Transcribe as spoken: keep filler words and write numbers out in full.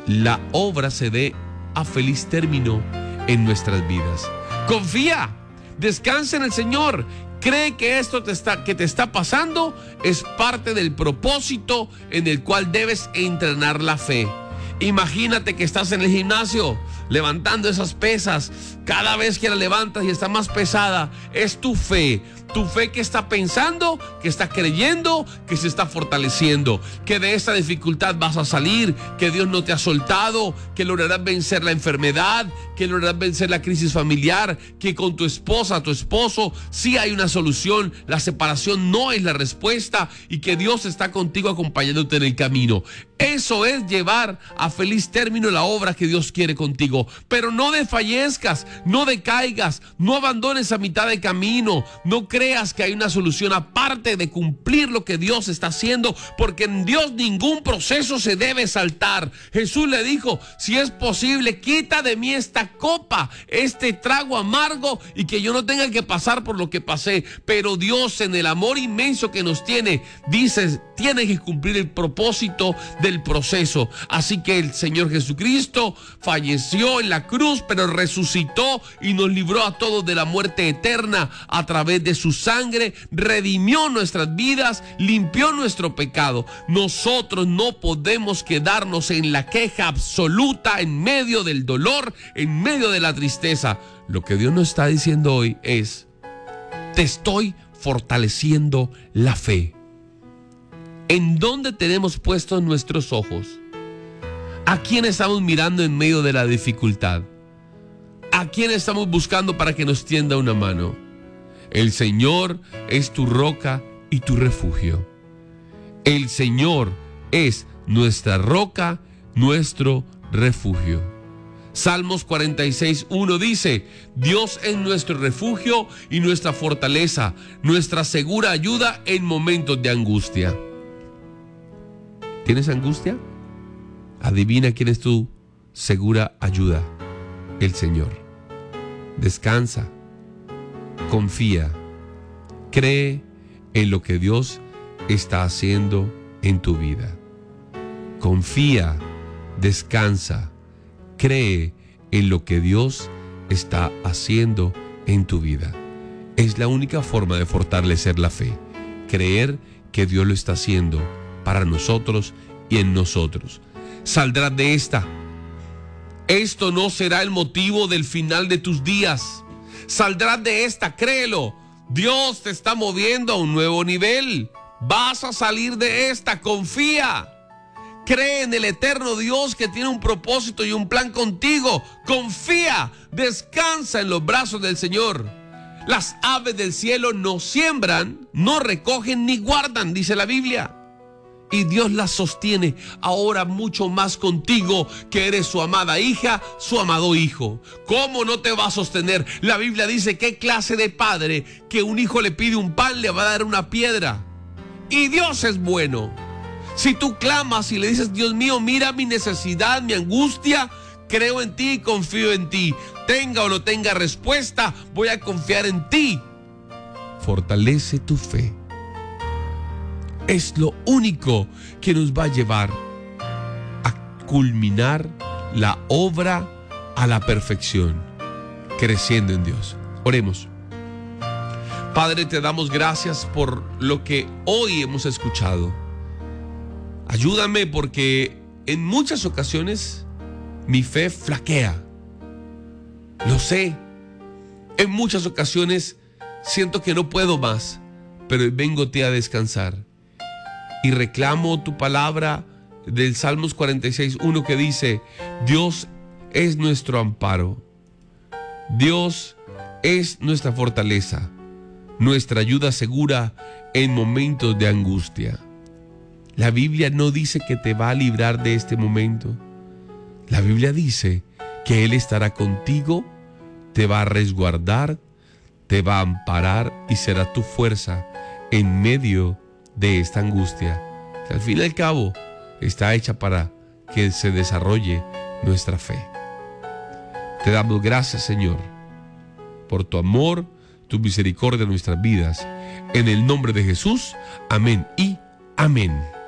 la obra se dé a feliz término en nuestras vidas. Confía, descansa en el Señor. Cree que esto te está, que te está pasando es parte del propósito en el cual debes entrenar la fe. Imagínate que estás en el gimnasio levantando esas pesas. Cada vez que la levantas y está más pesada, es tu fe. Tu fe que está pensando, que está creyendo, que se está fortaleciendo, que de esta dificultad vas a salir, que Dios no te ha soltado, que lograrás vencer la enfermedad, que lograrás vencer la crisis familiar, que con tu esposa, tu esposo, sí hay una solución. La separación no es la respuesta y que Dios está contigo acompañándote en el camino. Eso es llevar a feliz término la obra que Dios quiere contigo. Pero no desfallezcas, no decaigas, no abandones a mitad de camino, no creas que hay una solución aparte de cumplir lo que Dios está haciendo, porque en Dios ningún proceso se debe saltar. Jesús le dijo: si es posible, quita de mí esta copa, este trago amargo, y que yo no tenga que pasar por lo que pasé. Pero Dios, en el amor inmenso que nos tiene, dice: tiene que cumplir el propósito del proceso. Así que el Señor Jesucristo falleció en la cruz, pero resucitó y nos libró a todos de la muerte eterna a través de su sangre, redimió nuestras vidas, limpió nuestro pecado. Nosotros no podemos quedarnos en la queja absoluta, en medio del dolor, en medio de la tristeza. Lo que Dios nos está diciendo hoy es: te estoy fortaleciendo la fe. ¿En dónde tenemos puestos nuestros ojos? ¿A quién estamos mirando en medio de la dificultad? ¿A quién estamos buscando para que nos tienda una mano? El Señor es tu roca y tu refugio. El Señor es nuestra roca, nuestro refugio. Salmos cuarenta y seis, uno dice: Dios es nuestro refugio y nuestra fortaleza, nuestra segura ayuda en momentos de angustia. ¿Tienes angustia? Adivina quién es tu segura ayuda: el Señor. Descansa, confía, cree en lo que Dios está haciendo en tu vida. Confía, descansa, cree en lo que Dios está haciendo en tu vida. Es la única forma de fortalecer la fe: creer que Dios lo está haciendo para nosotros y en nosotros. Saldrás de esta. Esto no será el motivo del final de tus días. Saldrás de esta, créelo. Dios te está moviendo a un nuevo nivel. Vas a salir de esta, confía. Cree en el eterno Dios que tiene un propósito y un plan contigo. Confía, descansa en los brazos del Señor. Las aves del cielo no siembran, no recogen ni guardan, dice la Biblia. Y Dios las sostiene ahora mucho más contigo, que eres su amada hija, su amado hijo. ¿Cómo no te va a sostener? La Biblia dice: ¿qué clase de padre que un hijo le pide un pan le va a dar una piedra? Y Dios es bueno. Si tú clamas y le dices: Dios mío, mira mi necesidad, mi angustia, creo en ti y confío en ti. Tenga o no tenga respuesta, voy a confiar en ti. Fortalece tu fe. Es lo único que nos va a llevar a culminar la obra a la perfección, creciendo en Dios. Oremos. Padre, te damos gracias por lo que hoy hemos escuchado. Ayúdame, porque en muchas ocasiones mi fe flaquea. Lo sé. En muchas ocasiones siento que no puedo más, pero vengo a descansar. Y reclamo tu palabra del Salmos cuarenta y seis, uno, que dice: Dios es nuestro amparo. Dios es nuestra fortaleza, nuestra ayuda segura en momentos de angustia. La Biblia no dice que te va a librar de este momento. La Biblia dice que Él estará contigo, te va a resguardar, te va a amparar y será tu fuerza en medio de esta angustia, que al fin y al cabo está hecha para que se desarrolle nuestra fe. Te damos gracias, Señor, por tu amor, tu misericordia en nuestras vidas. En el nombre de Jesús, amén y amén.